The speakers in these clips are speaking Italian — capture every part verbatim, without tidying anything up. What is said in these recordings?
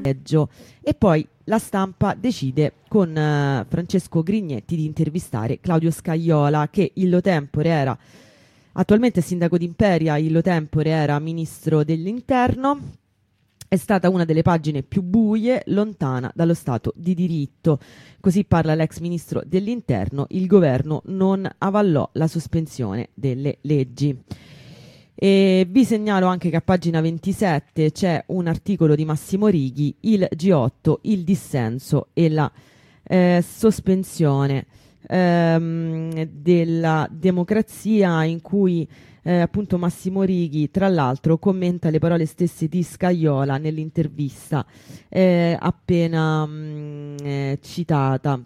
peggio. E poi La Stampa decide con uh, Francesco Grignetti di intervistare Claudio Scajola, che illo tempore era attualmente sindaco d'Imperia, illo tempore era ministro dell'interno. È stata una delle pagine più buie, lontana dallo Stato di diritto. Così parla l'ex ministro dell'interno: il governo non avallò la sospensione delle leggi. E vi segnalo anche che a pagina ventisette c'è un articolo di Massimo Righi, il G otto, il dissenso e la eh, sospensione ehm, della democrazia, in cui eh, appunto Massimo Righi tra l'altro commenta le parole stesse di Scajola nell'intervista eh, appena mh, eh, citata.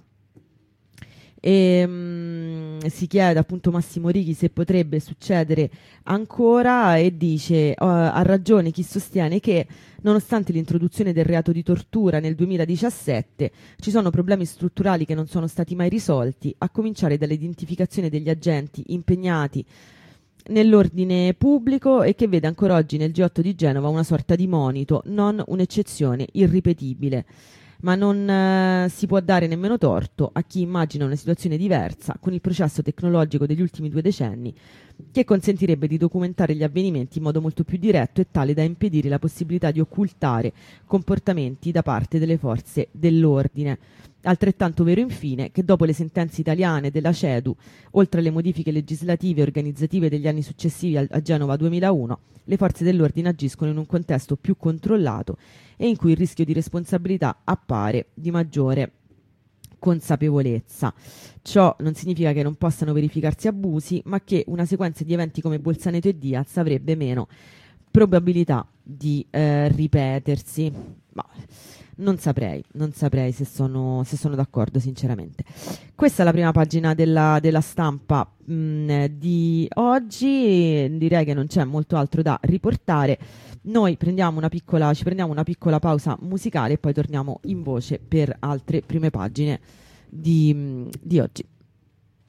E mh, si chiede appunto Massimo Righi se potrebbe succedere ancora e dice uh, ha ragione chi sostiene che nonostante l'introduzione del reato di tortura nel duemiladiciassette ci sono problemi strutturali che non sono stati mai risolti, a cominciare dall'identificazione degli agenti impegnati nell'ordine pubblico e che vede ancora oggi nel G otto di Genova una sorta di monito, non un'eccezione irripetibile. Ma non eh, si può dare nemmeno torto a chi immagina una situazione diversa con il processo tecnologico degli ultimi due decenni, che consentirebbe di documentare gli avvenimenti in modo molto più diretto e tale da impedire la possibilità di occultare comportamenti da parte delle forze dell'ordine. Altrettanto vero infine che dopo le sentenze italiane della CEDU, oltre alle modifiche legislative e organizzative degli anni successivi a, a Genova duemilauno, le forze dell'ordine agiscono in un contesto più controllato e in cui il rischio di responsabilità appare di maggiore consapevolezza. Ciò non significa che non possano verificarsi abusi, ma che una sequenza di eventi come Bolzaneto e Diaz avrebbe meno probabilità di eh, ripetersi. Ma non saprei, non saprei se sono, se sono d'accordo sinceramente. Questa è la prima pagina della, della Stampa mh, di oggi. Direi che non c'è molto altro da riportare. Noi prendiamo una piccola, ci prendiamo una piccola pausa musicale e poi torniamo in voce per altre prime pagine di, di oggi.